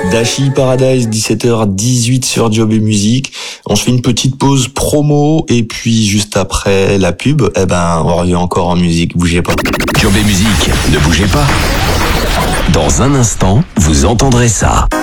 Dashi Paradise, 17h18 sur Job et Musique. On se fait une petite pause promo et puis juste après la pub, on revient encore en musique. Bougez pas. Job et Musique, ne bougez pas. Dans un instant, vous entendrez ça.